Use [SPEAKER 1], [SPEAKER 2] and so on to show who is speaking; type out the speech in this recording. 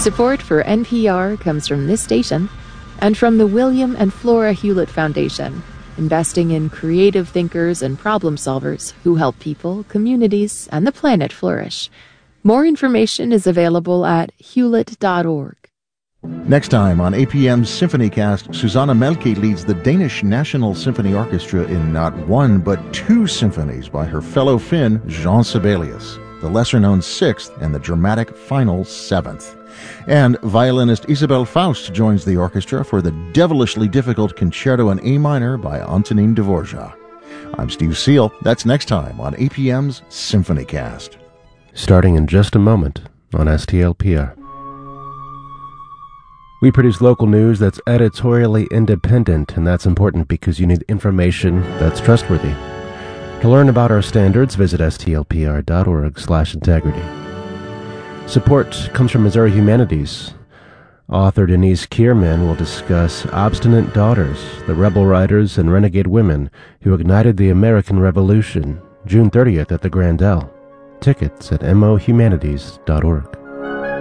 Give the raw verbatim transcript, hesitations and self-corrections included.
[SPEAKER 1] Support for N P R comes from this station and from the William and Flora Hewlett Foundation, investing in creative thinkers and problem solvers who help people, communities, and the planet flourish. More information is available at hewlett dot org.
[SPEAKER 2] Next time on A P M's SymphonyCast, Susanna Melke leads the Danish National Symphony Orchestra in not one but two symphonies by her fellow Finn, Jean Sibelius, the lesser-known Sixth and the dramatic final Seventh. And violinist Isabel Faust joins the orchestra for the devilishly difficult Concerto in A minor by Antonin Dvorak. I'm Steve Seal. That's next time on A P M's SymphonyCast.
[SPEAKER 3] Starting in just a moment on S T L P R. We produce local news that's editorially independent, and that's important because you need information that's trustworthy. To learn about our standards, visit S T L P R dot org slash integrity. Support comes from Missouri Humanities. Author Denise Kierman will discuss Obstinate Daughters, the rebel riders and renegade women who ignited the American Revolution, June thirtieth at the Grandel. Tickets at m o humanities dot org.